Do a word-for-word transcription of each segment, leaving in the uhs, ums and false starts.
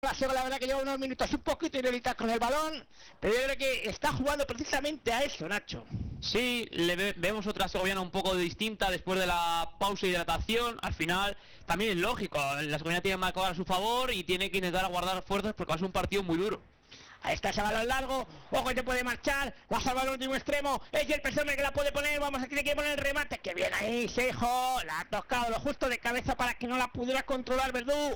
La Sego, la verdad que lleva unos minutos un poquito inhabilitado con el balón, pero yo creo que está jugando precisamente a eso, Nacho. Sí, le ve, vemos otra segoviana un poco distinta después de la pausa de hidratación. Al final también es lógico, la segoviana tiene marcador a su favor y tiene que intentar guardar fuerzas porque va a ser un partido muy duro. Ahí está ese balón largo, ojo que te puede marchar, la salva al último extremo, es el personaje que la puede poner, vamos a tener que poner el remate, que bien ahí, Seijo, la ha tocado lo justo de cabeza para que no la pudiera controlar Verdú.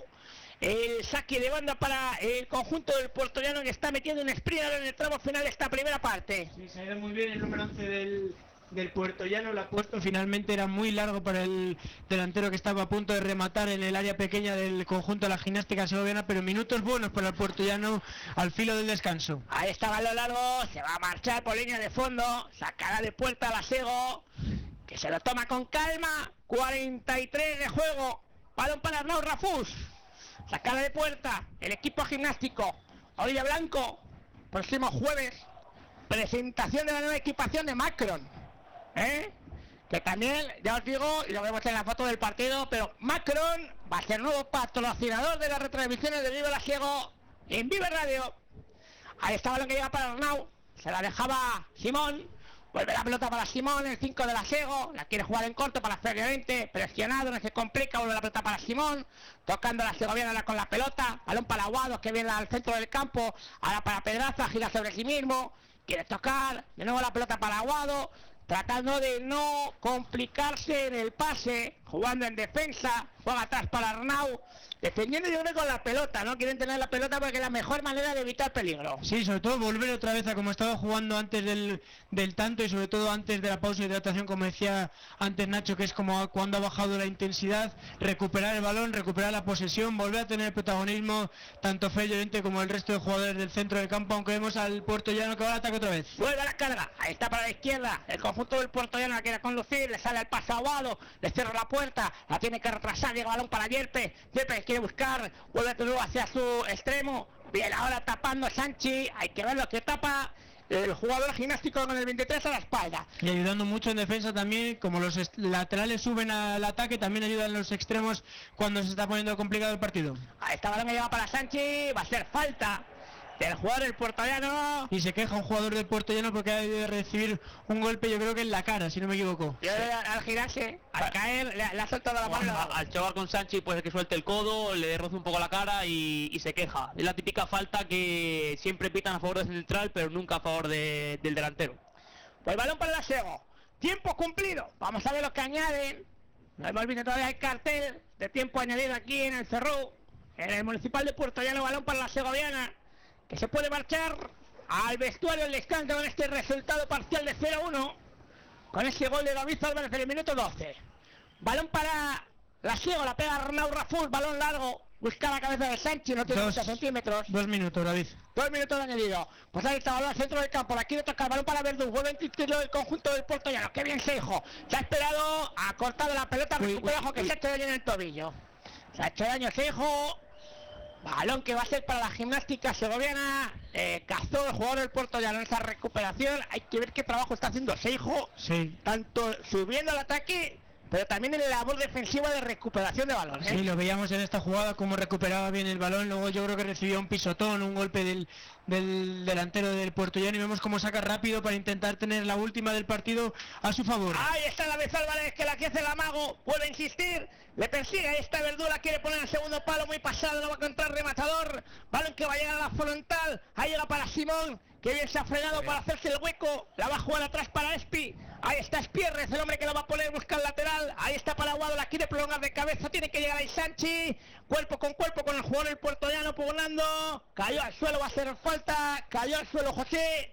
El saque de banda para el conjunto del puertollano que está metiendo un sprint en el tramo final de esta primera parte. Sí, se ha ido muy bien el número once del, del puertollano, lo ha puesto, finalmente era muy largo para el delantero que estaba a punto de rematar en el área pequeña del conjunto de la gimnástica segoviana, pero minutos buenos para el puertollano al filo del descanso. Ahí está balón largo, se va a marchar por línea de fondo, sacará de puerta a la Sego, que se lo toma con calma, cuarenta y tres de juego, balón para Arnau Rafús. Sacada de puerta, el equipo gimnástico, Orilla Blanco, próximo jueves, presentación de la nueva equipación de Macron, ¿eh? Que también, ya os digo, y lo vemos en la foto del partido, pero Macron va a ser nuevo patrocinador de las retransmisiones de Viva la Siego en Viva Radio. Ahí está el balón que llega para Arnau, se la dejaba Simón. Vuelve la pelota para Simón, el cinco de la Sego, la quiere jugar en corto para Ferriorente, presionado, no se complica, vuelve la pelota para Simón, tocando la segoviana con la pelota, balón para Aguado que viene al centro del campo, ahora para Pedraza, gira sobre sí mismo, quiere tocar, de nuevo la pelota para Aguado, tratando de no complicarse en el pase, jugando en defensa, juega atrás para Arnau, defendiendo yo creo con la pelota, ¿no? Quieren tener la pelota porque es la mejor manera de evitar peligro. Sí, sobre todo volver otra vez a como estaba jugando antes del, del tanto y sobre todo antes de la pausa de hidratación, como decía antes Nacho, que es como cuando ha bajado la intensidad, recuperar el balón, recuperar la posesión, volver a tener protagonismo, tanto Ferriorente como el resto de jugadores del centro del campo, aunque vemos al puertollano que va al ataque otra vez. Vuelve a la carga, ahí está para la izquierda, el conjunto del puertollano la quiere conducir, le sale el paso a Aguado, le cierra la puerta, la tiene que retrasar, llega el balón para Yerpe, Yerpe quiere buscar, vuelve de nuevo hacia su extremo, bien ahora tapando Sanchi, hay que ver lo que tapa el jugador gimnástico con el veintitrés a la espalda. Y ayudando mucho en defensa también, como los laterales suben al ataque, también ayudan los extremos cuando se está poniendo complicado el partido. Ahí está el balón que llega para Sanchi, va a ser falta del jugador del puertollano. Y se queja un jugador del puertollano porque ha de recibir un golpe, yo creo que en la cara, si no me equivoco. Sí. Al, al girarse, al caer, le, le ha soltado la mano. Al, al chocar con Sanchi puede que suelte el codo, le roza un poco la cara y, y se queja. Es la típica falta que siempre pitan a favor del central, pero nunca a favor de, del delantero. Pues balón para la Sego. Tiempo cumplido. Vamos a ver lo que añaden. No hemos visto todavía el cartel de tiempo añadido aquí en el Cerrú. En el municipal de Puertollano, balón para la segoviana, que se puede marchar al vestuario el descanso con este resultado parcial de cero a uno, con ese gol de David Álvarez en el minuto doce. Balón para la Sego, la pega Arnau Rafús, balón largo, busca la cabeza de Sánchez, no tiene dos, muchos centímetros. Dos minutos, David. Dos minutos de añadido. Pues ahí está, balón al centro del campo, la quiere tocar, balón para Verdú, vuelve a insistirlo el conjunto del puertollano, que bien Seijo, se ha esperado, ha cortado la pelota, recupera que se ha hecho daño en el tobillo. Se ha hecho daño Seijo. Balón que va a ser para la gimnástica segoviana, eh, cazó el jugador del puertollano en esa recuperación. Hay que ver qué trabajo está haciendo Seijo, sí, tanto subiendo al ataque, pero también en la labor defensiva de recuperación de balón, ¿eh? Sí, lo veíamos en esta jugada, cómo recuperaba bien el balón, luego yo creo que recibió un pisotón, un golpe del, del delantero del puertollano y vemos cómo saca rápido para intentar tener la última del partido a su favor. Ahí está la vez Álvarez, que la que hace el amago, vuelve a insistir, le persigue esta Verdura, quiere poner el segundo palo, muy pasado, no va a encontrar rematador, balón que va a llegar a la frontal, ahí llega para Simón, que bien se ha frenado para hacerse el hueco, la va a jugar atrás para Espi, ahí está Espierrez, el hombre que lo va a poner, busca el lateral, ahí está para Aguado, la quiere prolongar de cabeza, tiene que llegar ahí Sanchi, cuerpo con cuerpo con el jugador del puertollano pugnando, cayó al suelo, va a hacer falta, cayó al suelo José,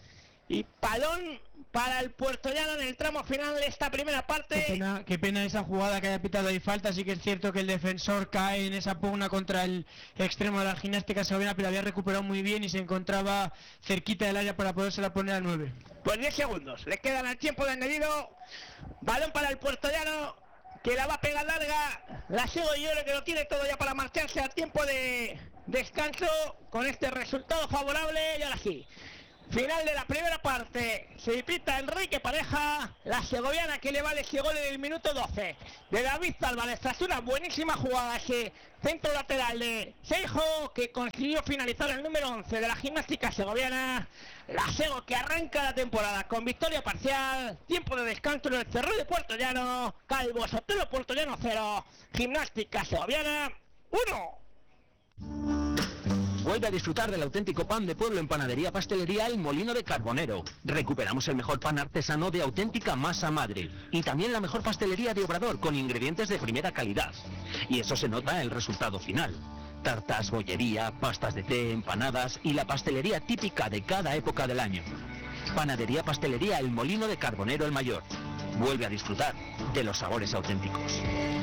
y balón para el puertollano en el tramo final de esta primera parte. Qué pena, qué pena esa jugada que haya pitado ahí falta, sí que es cierto que el defensor cae en esa pugna contra el extremo de la gimnástica segoviana, pero había recuperado muy bien y se encontraba cerquita del área para podérsela poner al nueve. Pues diez segundos, le quedan al tiempo de añadido, balón para el puertollano, que la va a pegar larga, la Sego y yo creo que lo tiene todo ya para marcharse al tiempo de descanso con este resultado favorable, y ahora sí. Final de la primera parte, se pita Enrique Pareja, la segoviana que le vale ese gol en el minuto doce de David Álvarez tras una buenísima jugada, ese centro lateral de Seijo que consiguió finalizar el número once de la gimnástica segoviana. La Sego que arranca la temporada con victoria parcial, tiempo de descanso en el Cerro de Puerto Llano, Calvo Sotelo Puerto Llano cero, gimnástica segoviana uno. Vuelve a disfrutar del auténtico pan de pueblo en Panadería Pastelería El Molino de Carbonero. Recuperamos el mejor pan artesano de auténtica masa madre. Y también la mejor pastelería de Obrador con ingredientes de primera calidad. Y eso se nota en el resultado final. Tartas, bollería, pastas de té, empanadas y la pastelería típica de cada época del año. Panadería Pastelería El Molino de Carbonero el Mayor. Vuelve a disfrutar de los sabores auténticos.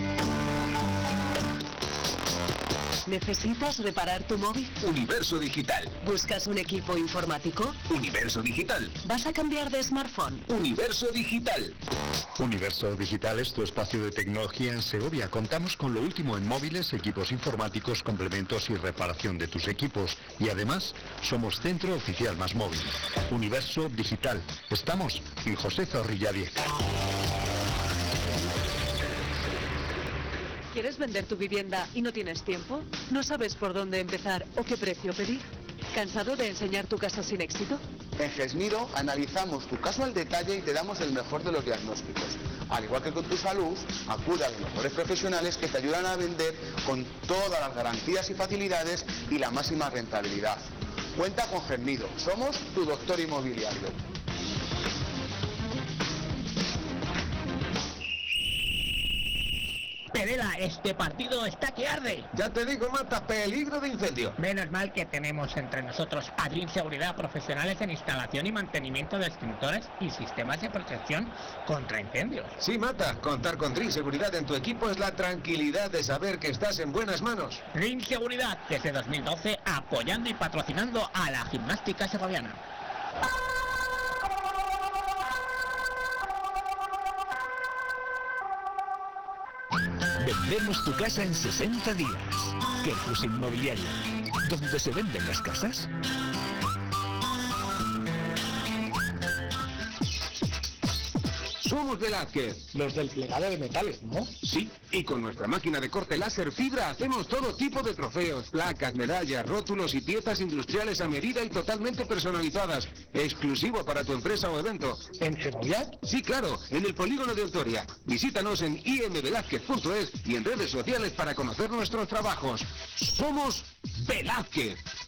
¿Necesitas reparar tu móvil? Universo Digital. ¿Buscas un equipo informático? Universo Digital. ¿Vas a cambiar de smartphone? Universo Digital. Universo Digital es tu espacio de tecnología en Segovia. Contamos con lo último en móviles, equipos informáticos, complementos y reparación de tus equipos. Y además, somos centro oficial Más Móvil. Universo Digital. Estamos en José Zorrilla diez. ¿Quieres vender tu vivienda y no tienes tiempo? ¿No sabes por dónde empezar o qué precio pedir? ¿Cansado de enseñar tu casa sin éxito? En Gesmiro analizamos tu caso al detalle y te damos el mejor de los diagnósticos. Al igual que con tu salud, acude a los mejores profesionales que te ayudan a vender con todas las garantías y facilidades y la máxima rentabilidad. Cuenta con Gesmiro, somos tu doctor inmobiliario. Perela, este partido está que arde. Ya te digo, Marta, peligro de incendio. Menos mal que tenemos entre nosotros a Dream Seguridad, profesionales en instalación y mantenimiento de extintores y sistemas de protección contra incendios. Sí, Marta, contar con Dream Seguridad en tu equipo es la tranquilidad de saber que estás en buenas manos. Dream Seguridad, desde dos mil doce, apoyando y patrocinando a la gimnástica segoviana. Vendemos tu casa en sesenta días. Quercus Inmobiliaria. ¿Dónde se venden las casas? Somos Velázquez. Los del plegado de metales, ¿no? Sí, y con nuestra máquina de corte láser fibra hacemos todo tipo de trofeos, placas, medallas, rótulos y piezas industriales a medida y totalmente personalizadas. Exclusivo para tu empresa o evento. ¿En Segovia? Sí, claro, en el polígono de Autoria. Visítanos en i m velázquez punto es y en redes sociales para conocer nuestros trabajos. Somos Velázquez.